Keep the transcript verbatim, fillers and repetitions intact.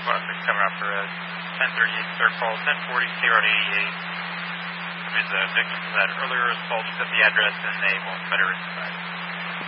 Well, it's coming up for a ten thirty-eight third call, ten forty, K-Road eighty-eight. There is a victim to that earlier assault at the address, and they won't better inside.